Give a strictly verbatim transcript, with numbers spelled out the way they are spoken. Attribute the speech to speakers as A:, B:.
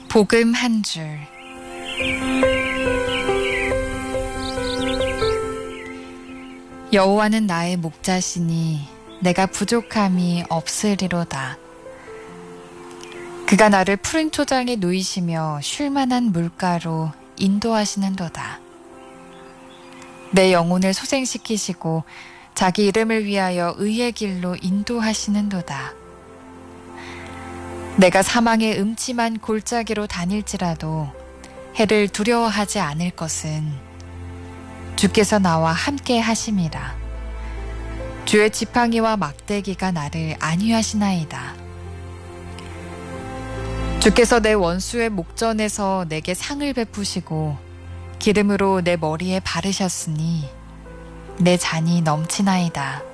A: 복음 한 줄. 여호와는 나의 목자시니 내가 부족함이 없으리로다. 그가 나를 푸른 초장에 누이시며 쉴만한 물가로 인도하시는도다. 내 영혼을 소생시키시고 자기 이름을 위하여 의의 길로 인도하시는도다. 내가 사망의 음침한 골짜기로 다닐지라도 해를 두려워하지 않을 것은 주께서 나와 함께 하심이라. 주의 지팡이와 막대기가 나를 안위하시나이다. 주께서 내 원수의 목전에서 내게 상을 베푸시고 기름으로 내 머리에 바르셨으니 내 잔이 넘치나이다.